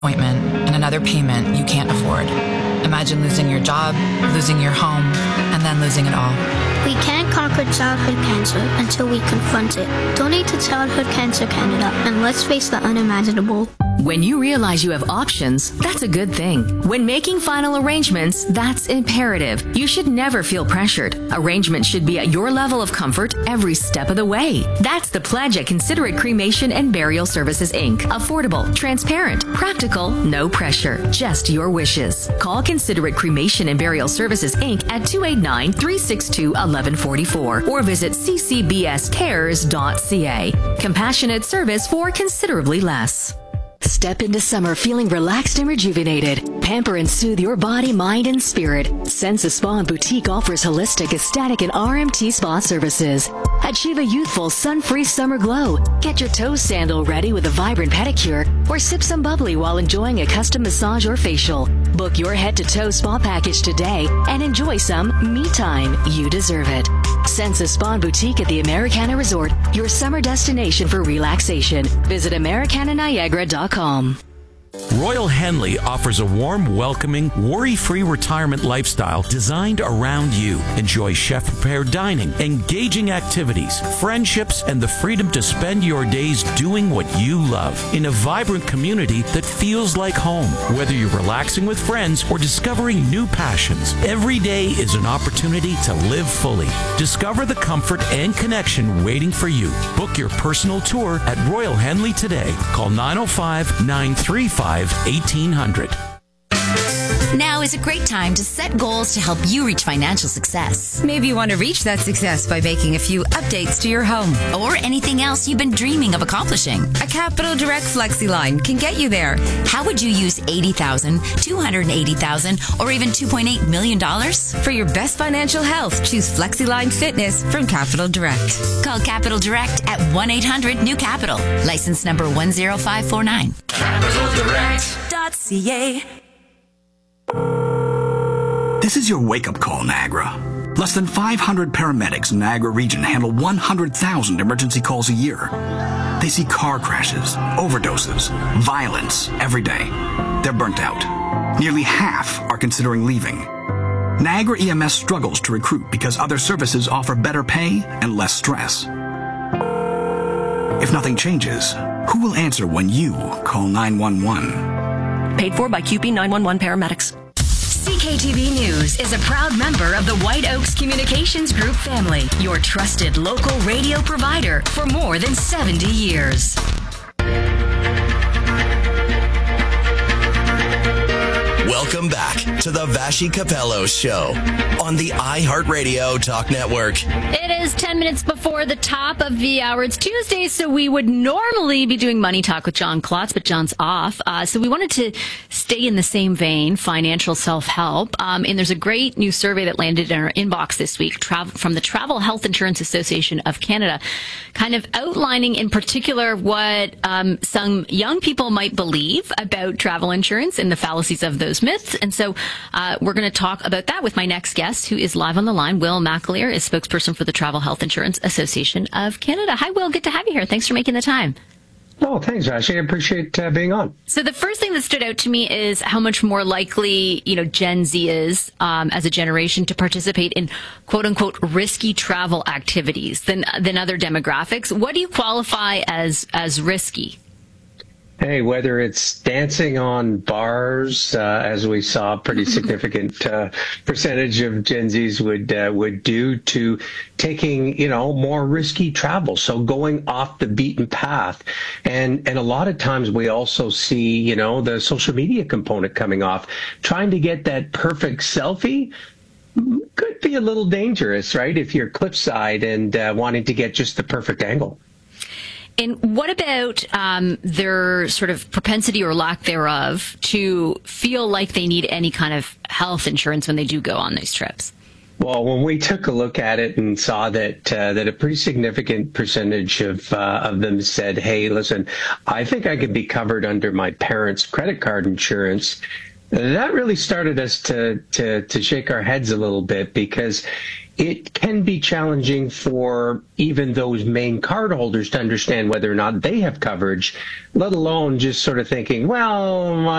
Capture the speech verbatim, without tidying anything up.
appointment and another payment you can't afford. Imagine losing your job, losing your home, and then losing it all. We can't conquer childhood cancer until we confront it. Donate to Childhood Cancer Canada and let's face the unimaginable. When you realize you have options, that's a good thing. When making final arrangements, that's imperative. You should never feel pressured. Arrangements should be at your level of comfort every step of the way. That's the pledge at Considerate Cremation and Burial Services, Incorporated. Affordable, transparent, practical, no pressure, just your wishes. Call Considerate Cremation and Burial Services, Incorporated at two eight nine, three six two, one one four four or visit c c b s cares dot c a. Compassionate service for considerably less. Step into summer feeling relaxed and rejuvenated. Pamper and soothe your body, mind, and spirit. Sensa Spa and Boutique offers holistic, ecstatic, and R M T spa services. Achieve a youthful, sun-free summer glow. Get your toe sandal ready with a vibrant pedicure or sip some bubbly while enjoying a custom massage or facial. Book your head-to-toe spa package today and enjoy some me time. You deserve it. Sensa Spa and Boutique at the Americana Resort, your summer destination for relaxation. Visit americana niagara dot com. Royal Henley offers a warm, welcoming, worry-free retirement lifestyle designed around you. Enjoy chef-prepared dining, engaging activities, friendships, and the freedom to spend your days doing what you love in a vibrant community that feels like home. Whether you're relaxing with friends or discovering new passions, every day is an opportunity to live fully. Discover the comfort and connection waiting for you. Book your personal tour at Royal Henley today. Call nine oh five, nine three five, eighteen hundred. Now is a great time to set goals to help you reach financial success. Maybe you want to reach that success by making a few updates to your home. Or anything else you've been dreaming of accomplishing. A Capital Direct FlexiLine can get you there. How would you use eighty thousand dollars, two hundred eighty thousand dollars, or even two point eight million dollars? For your best financial health, choose FlexiLine Fitness from Capital Direct. Call Capital Direct at one eight hundred new capital. License number one zero five four nine. capital direct dot c a. This is your wake-up call, Niagara. Less than five hundred paramedics in Niagara region handle one hundred thousand emergency calls a year. They see car crashes, overdoses, violence every day. They're burnt out. Nearly half are considering leaving. Niagara E M S struggles to recruit because other services offer better pay and less stress. If nothing changes, who will answer when you call nine one one? Paid for by Q P nine one one paramedics. C K T V News is a proud member of the White Oaks Communications Group family, your trusted local radio provider for more than seventy years. Welcome back to the Vashi Capello Show on the iHeartRadio Talk Network. It is ten minutes before the top of the hour. It's Tuesday, so we would normally be doing Money Talk with John Klotz, but John's off. Uh, so we wanted to stay in the same vein, financial self-help. Um, and there's a great new survey that landed in our inbox this week travel, from the Travel Health Insurance Association of Canada, kind of outlining in particular what um, some young people might believe about travel insurance and the fallacies of those myths. And so uh, we're going to talk about that with my next guest, who is live on the line. Will McAleer is spokesperson for the Travel Health Insurance Association of Canada. Hi, Will. Good to have you here. Thanks for making the time. Oh, thanks, Ashley. I appreciate uh, being on. So the first thing that stood out to me is how much more likely, you know, Gen Z is um, as a generation to participate in quote unquote risky travel activities than than other demographics. What do you qualify as as risky? Hey, whether it's dancing on bars, uh, as we saw, a pretty significant uh, percentage of Gen Zs would uh, would do, to taking, you know, more risky travel, so going off the beaten path, and and a lot of times we also see, you know, the social media component coming off, trying to get that perfect selfie. Could be a little dangerous, right? If you're cliffside and uh, wanting to get just the perfect angle. And what about um, their sort of propensity or lack thereof to feel like they need any kind of health insurance when they do go on these trips? Well, when we took a look at it and saw that uh, that a pretty significant percentage of uh, of them said, "Hey, listen, I think I could be covered under my parents' credit card insurance," that really started us to to to shake our heads a little bit, because it can be challenging for even those main cardholders to understand whether or not they have coverage, let alone just sort of thinking, well, my